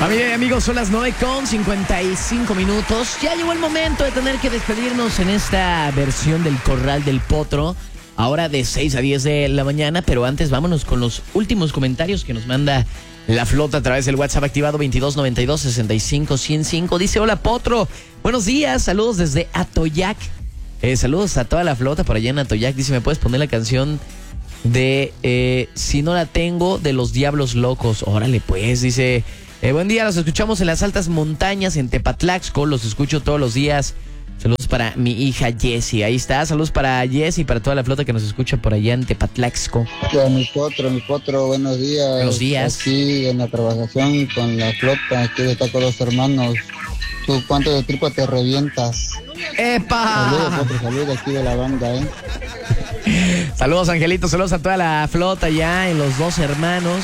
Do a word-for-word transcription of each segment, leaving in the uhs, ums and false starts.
Familia y amigos, son las nueve con cincuenta y cinco minutos. Ya llegó el momento de tener que despedirnos en esta versión del Corral del Potro. Ahora de seis a diez de la mañana, pero antes vámonos con los últimos comentarios que nos manda la flota a través del WhatsApp activado veintidós noventa y dos sesenta y cinco ciento cinco. Dice: hola Potro, buenos días, saludos desde Atoyac. Eh, saludos a toda la flota por allá en Atoyac. Dice: ¿me puedes poner la canción de eh, Si no la tengo, de Los Diablos Locos? Órale pues, dice... Eh, buen día, los escuchamos en las altas montañas en Tepatlaxco, los escucho todos los días. Saludos para mi hija Jessie, ahí está, saludos para Jessie y para toda la flota que nos escucha por allá en Tepatlaxco. Hola, mi potro, mi potro, buenos días. Buenos días. Aquí en la trabajación con la flota, aquí de Taco Dos Hermanos. ¿Tú cuánto de tripa te revientas? ¡Epa! Saludos, potro, saludos aquí de la banda, ¿eh? Saludos, Angelito, saludos a toda la flota ya en Los Dos Hermanos.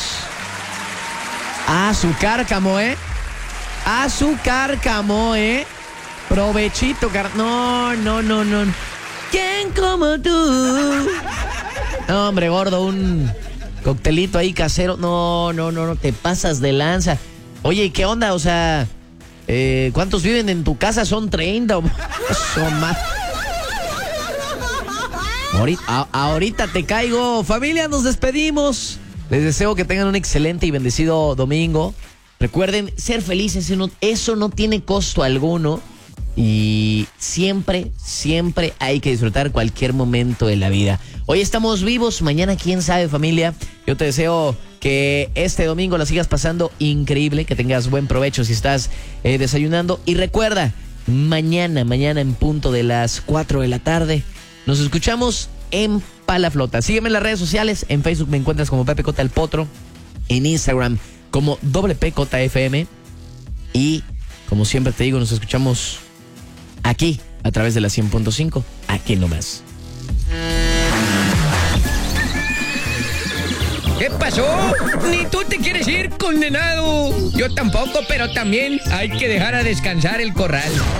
A su cárcamo, ¿eh? A su cárcamo, ¿eh? Provechito, car... No, no, no, no. ¿Quién como tú? No, hombre, gordo, un coctelito ahí casero. No, no, no, no, te pasas de lanza. Oye, ¿y qué onda? O sea, eh, ¿cuántos viven en tu casa? ¿Son treinta o son más? Ahorita, a, ahorita te caigo. Familia, nos despedimos. Les deseo que tengan un excelente y bendecido domingo. Recuerden, ser felices, eso no, eso no tiene costo alguno. Y siempre, siempre hay que disfrutar cualquier momento de la vida. Hoy estamos vivos, mañana quién sabe, familia. Yo te deseo que este domingo la sigas pasando increíble, que tengas buen provecho si estás eh, desayunando. Y recuerda, mañana, mañana en punto de las cuatro de la tarde, nos escuchamos en Palaflota. Sígueme en las redes sociales. En Facebook me encuentras como Pepe Cota el Potro. En Instagram como doble P Cota F M. Y como siempre te digo, nos escuchamos aquí a través de la cien punto cinco. Aquí nomás. ¿Qué pasó? Ni tú te quieres ir, condenado. Yo tampoco, pero también hay que dejar a descansar el corral.